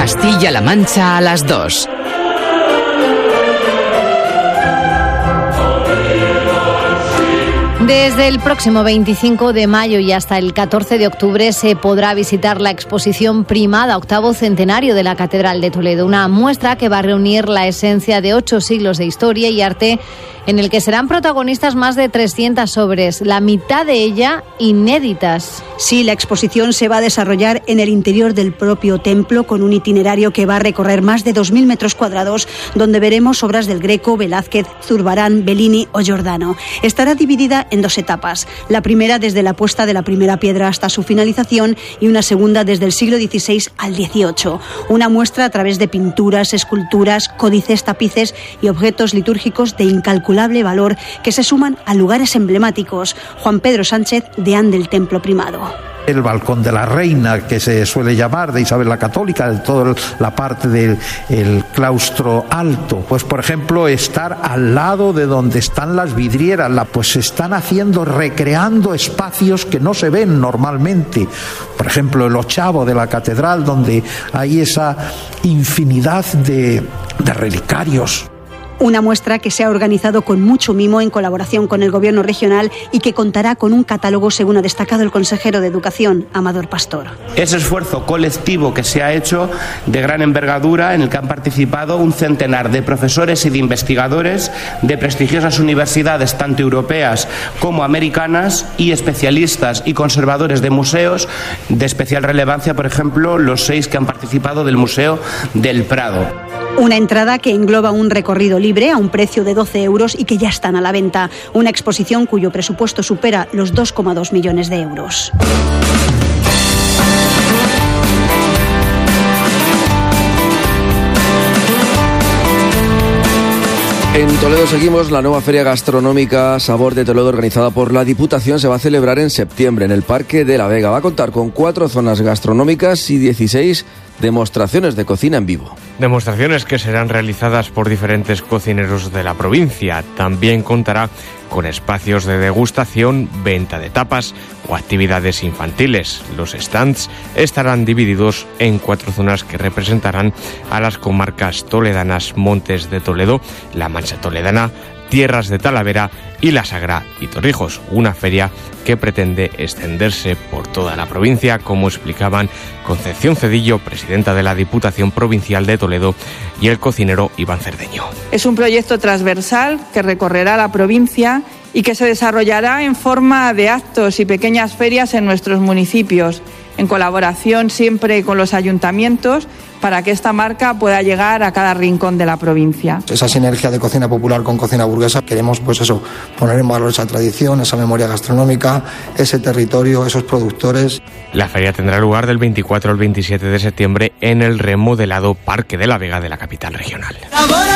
Castilla-La Mancha a las 2. Desde el próximo 25 de mayo y hasta el 14 de octubre se podrá visitar la exposición Primada, octavo centenario de la Catedral de Toledo, una muestra que va a reunir la esencia de 8 siglos de historia y arte, en el que serán protagonistas más de 300 obras, la mitad de ella inéditas. Sí, la exposición se va a desarrollar en el interior del propio templo, con un itinerario que va a recorrer más de 2.000 metros cuadrados, donde veremos obras del Greco, Velázquez, Zurbarán, Bellini o Giordano. Estará dividida en 2 etapas. La primera desde la puesta de la primera piedra hasta su finalización y una segunda desde el siglo XVI al XVIII. Una muestra a través de pinturas, esculturas, códices, tapices y objetos litúrgicos de incalculable valor que se suman a lugares emblemáticos. Juan Pedro Sánchez, deán del Templo Primado. El balcón de la reina, que se suele llamar, de Isabel la Católica, de toda la parte del claustro alto. Pues, por ejemplo, estar al lado de donde están las vidrieras, pues se están haciendo, recreando espacios que no se ven normalmente. Por ejemplo, el ochavo de la catedral, donde hay esa infinidad de relicarios. Una muestra que se ha organizado con mucho mimo en colaboración con el Gobierno regional y que contará con un catálogo, según ha destacado el consejero de Educación, Amador Pastor. Ese esfuerzo colectivo que se ha hecho de gran envergadura, en el que han participado un centenar de profesores y de investigadores de prestigiosas universidades, tanto europeas como americanas, y especialistas y conservadores de museos de especial relevancia, por ejemplo, los 6 que han participado del Museo del Prado. Una entrada que engloba un recorrido libre a un precio de 12 euros y que ya están a la venta. Una exposición cuyo presupuesto supera los 2,2 millones de euros. En Toledo seguimos. La nueva feria gastronómica Sabor de Toledo, organizada por la Diputación, se va a celebrar en septiembre en el Parque de la Vega. Va a contar con 4 zonas gastronómicas y 16 demostraciones de cocina en vivo. Demostraciones que serán realizadas por diferentes cocineros de la provincia. También contará con espacios de degustación, venta de tapas o actividades infantiles. Los stands estarán divididos en 4 zonas que representarán a las comarcas toledanas: Montes de Toledo, La Mancha Toledana, Tierras de Talavera y La Sagra y Torrijos. Una feria que pretende extenderse por toda la provincia, como explicaban Concepción Cedillo, presidenta de la Diputación Provincial de Toledo, y el cocinero Iván Cerdeño. Es un proyecto transversal que recorrerá la provincia y que se desarrollará en forma de actos y pequeñas ferias en nuestros municipios, en colaboración siempre con los ayuntamientos, para que esta marca pueda llegar a cada rincón de la provincia. Esa sinergia de cocina popular con cocina burguesa, queremos poner en valor esa tradición, esa memoria gastronómica, ese territorio, esos productores. La feria tendrá lugar del 24 al 27 de septiembre en el remodelado Parque de la Vega de la capital regional.